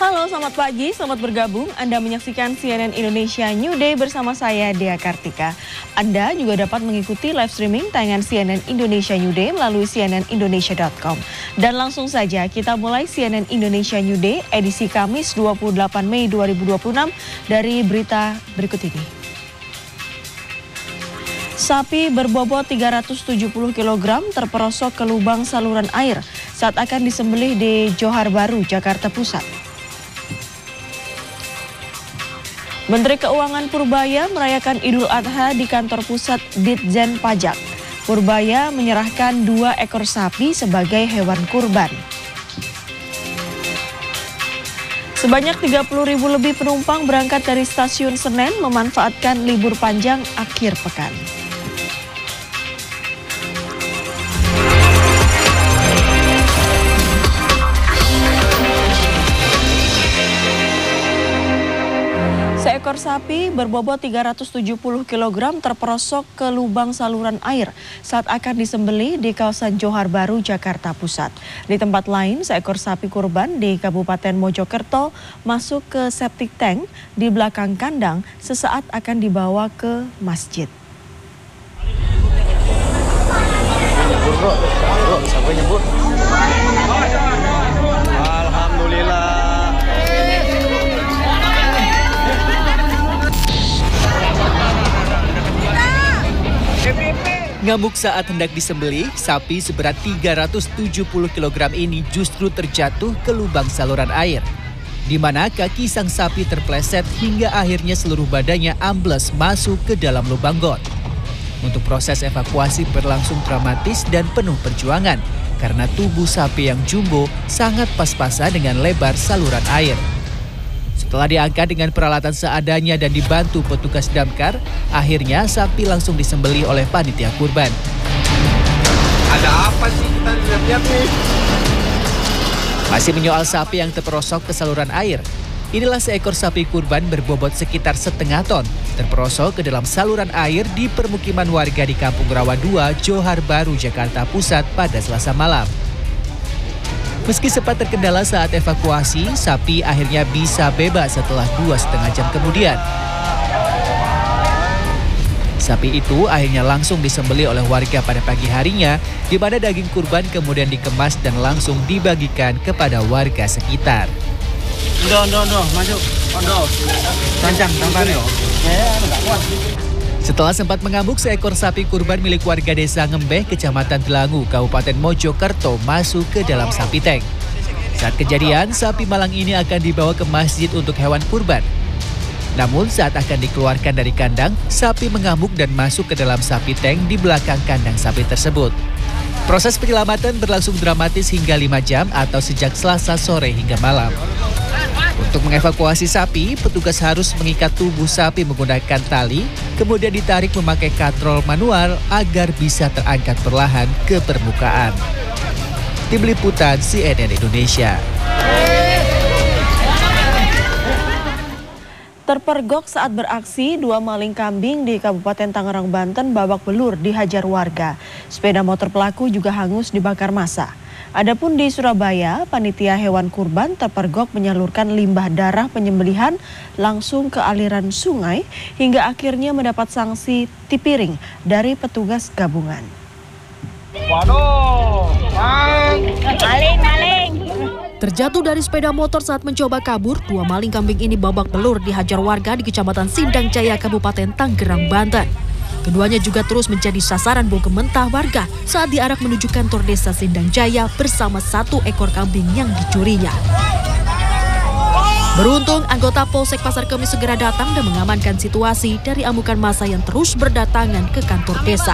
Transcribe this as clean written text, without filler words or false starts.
Halo, selamat pagi, selamat bergabung. Anda menyaksikan CNN Indonesia New Day bersama saya, Dea Kartika. Anda juga dapat mengikuti live streaming tayangan CNN Indonesia New Day melalui cnnindonesia.com. Dan langsung saja kita mulai CNN Indonesia New Day edisi Kamis 28 Mei 2026 dari berita berikut ini. Sapi berbobot 370 kg terperosok ke lubang saluran air saat akan disembelih di Johar Baru, Jakarta Pusat. Menteri Keuangan Purbaya merayakan Idul Adha di kantor pusat Ditjen Pajak. Purbaya menyerahkan 2 ekor sapi sebagai hewan kurban. Sebanyak 30.000 lebih penumpang berangkat dari stasiun Senen memanfaatkan libur panjang akhir pekan. Seekor sapi berbobot 370 kg terperosok ke lubang saluran air saat akan disembelih di kawasan Johar Baru, Jakarta Pusat. Di tempat lain, seekor sapi kurban di Kabupaten Mojokerto masuk ke septic tank di belakang kandang sesaat akan dibawa ke masjid. Alhamdulillah. Ngamuk saat hendak disembelih, sapi seberat 370 kg ini justru terjatuh ke lubang saluran air, di mana kaki sang sapi terpleset hingga akhirnya seluruh badannya ambles masuk ke dalam lubang got. Untuk proses evakuasi berlangsung dramatis dan penuh perjuangan, karena tubuh sapi yang jumbo sangat pas-pasan dengan lebar saluran air. Setelah diangkat dengan peralatan seadanya dan dibantu petugas damkar, akhirnya sapi langsung disembelih oleh panitia kurban. Ada apa sih kita lihat nih? Masih menyoal sapi yang terperosok ke saluran air. Inilah seekor sapi kurban berbobot sekitar setengah ton, terperosok ke dalam saluran air di permukiman warga di Kampung Rawa 2, Johar Baru, Jakarta Pusat pada Selasa malam. Meski sempat terkendala saat evakuasi, sapi akhirnya bisa bebas setelah 2,5 jam kemudian. Sapi itu akhirnya langsung disembelih oleh warga pada pagi harinya, di mana daging kurban kemudian dikemas dan langsung dibagikan kepada warga sekitar. Maju. Tancang, tampar yo. Setelah sempat mengamuk, seekor sapi kurban milik warga desa Ngembeh, Kecamatan Delangu, Kabupaten Mojokerto masuk ke dalam sapi tank. Saat kejadian, sapi malang ini akan dibawa ke masjid untuk hewan kurban. Namun saat akan dikeluarkan dari kandang, sapi mengamuk dan masuk ke dalam sapi tank di belakang kandang sapi tersebut. Proses penyelamatan berlangsung dramatis hingga 5 jam atau sejak Selasa sore hingga malam. Untuk mengevakuasi sapi, petugas harus mengikat tubuh sapi menggunakan tali, kemudian ditarik memakai katrol manual agar bisa terangkat perlahan ke permukaan. Tim Liputan CNN Indonesia. Terpergok saat beraksi, 2 maling kambing di Kabupaten Tangerang, Banten babak belur dihajar warga. Sepeda motor pelaku juga hangus dibakar massa. Adapun di Surabaya, panitia hewan kurban terpergok menyalurkan limbah darah penyembelihan langsung ke aliran sungai hingga akhirnya mendapat sanksi tipiring dari petugas gabungan. Waduh, Maling. Terjatuh dari sepeda motor saat mencoba kabur, 2 maling kambing ini babak belur dihajar warga di Kecamatan Sindang Jaya, Kabupaten Tangerang, Banten. Keduanya juga terus menjadi sasaran bogem mentah warga saat diarak menuju kantor desa Sindang Jaya bersama 1 ekor kambing yang dicurinya. Beruntung, anggota Polsek Pasar Kemis segera datang dan mengamankan situasi dari amukan massa yang terus berdatangan ke kantor desa.